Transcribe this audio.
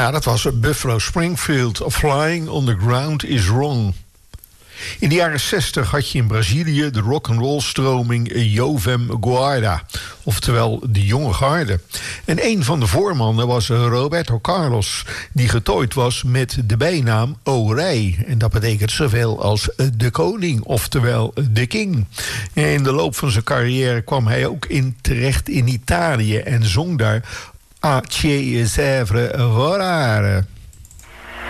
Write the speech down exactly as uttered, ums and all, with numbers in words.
Ja, dat was Buffalo Springfield. Flying on the ground is wrong. In de jaren zestig had je in Brazilië de rock'n'roll stroming Jovem Guarda, oftewel de jonge garde. En een van de voormannen was Roberto Carlos, die getooid was met de bijnaam O Rei. En dat betekent zoveel als de koning, oftewel de king. En in de loop van zijn carrière kwam hij ook in terecht in Italië en zong daar A Che Sevre Volare.